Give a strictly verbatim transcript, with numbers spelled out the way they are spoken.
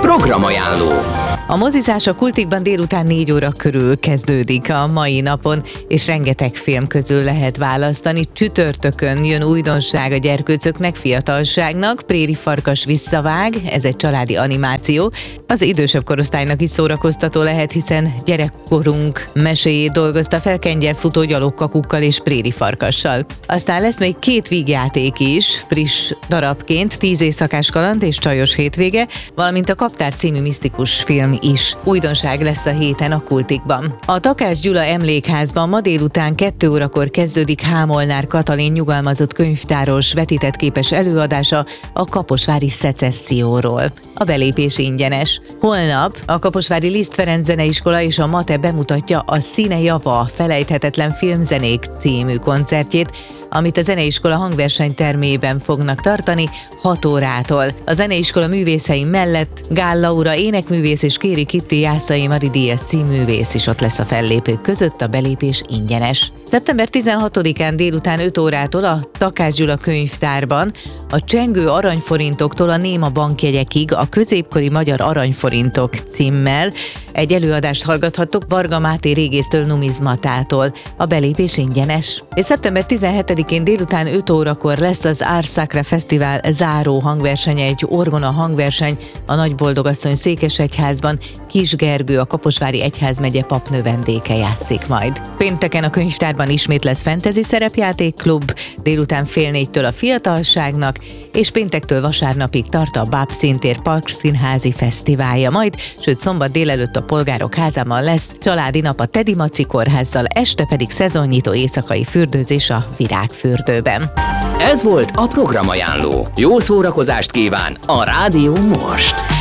Programajánló. A mozizás a Kultikban délután négy óra körül kezdődik a mai napon, és rengeteg film közül lehet választani. Csütörtökön jön újdonság a gyerkőcöknek, fiatalságnak, Préri farkas visszavág, ez egy családi animáció. Az idősebb korosztálynak is szórakoztató lehet, hiszen gyerekkorunk meséjét dolgozta fel kengyelfutó gyalogkakukkal és Préri farkassal. Aztán lesz még két vígjáték is, friss darabként, tíz éjszakás kaland és csajos hétvége, valamint a Kaptár című misztikus film is. Újdonság lesz a héten a Kultikban. A Takács Gyula Emlékházban ma délután kettő órakor kezdődik Hámolnár Katalin nyugalmazott könyvtáros vetített képes előadása a kaposvári szecesszióról. A belépés ingyenes. Holnap a Kaposvári Liszt Ferenc Zeneiskola és a MATE bemutatja a Színe Java felejthetetlen filmzenék című koncertjét, amit a zeneiskola hangversenytermében fognak tartani hat órától. A zeneiskola művészei mellett Gál Laura énekművész és Kéri Kitti Jászai Mari díjas színművész is ott lesz a fellépők között, a belépés ingyenes. szeptember tizenhatodikán délután öt órától a Takács Gyula könyvtárban a Csengő aranyforintoktól a néma bankjegyekig a középkori magyar aranyforintok címmel egy előadást hallgathattok Varga Máté régésztől numizmatától. A belépés ingyenes. És szeptember tizenhetedikén délután öt órakor lesz az Ars Sacra Fesztivál záró hangversenye, egy orgona hangverseny a Nagyboldogasszony Székesegyházban. Kis Gergő, a Kaposvári Egyházmegye papnövendéke játszik majd. Pénteken a könyvtárban ismét lesz fantasy szerepjátékklub, délután fél négytől a fiatalságnak, és péntektől vasárnapig tart a Báb Színtér Parkszínházi Fesztiválja majd, sőt szombat délelőtt a Polgárok Házában lesz családi nap a Tedi Maci Kórházzal, este pedig szezonnyitó éjszakai fürdőzés a Virágfürdőben. Ez volt a Programajánló. Jó szórakozást kíván a Rádió most!